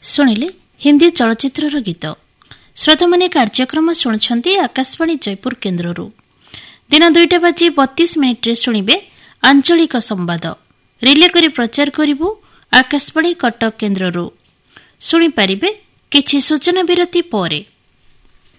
ଶୁଣିଲେ ହିନ୍ଦୀ ଚଳଚ୍ଚିତ୍ରର ଗୀତ। ଶ୍ରୋତାମାନେ କାର୍ଯ୍ୟକ୍ରମ ଶୁଣୁଛନ୍ତି ଆକାଶବାଣୀ ଜୟପୁର କେନ୍ଦ୍ରରୁ। ଦିନ 2:32 ଶୁଣିବେ ଆଞ୍ଚଳିକ ସମ୍ବାଦ। ରିଲେ କରି ପ୍ରଚାର କରିବୁ ଆକାଶବାଣୀ କଟକ କେନ୍ଦ୍ରରୁ। ଶୁଣିପାରିବେ କିଛି ସୂଚନା ବିରତି ପରେ।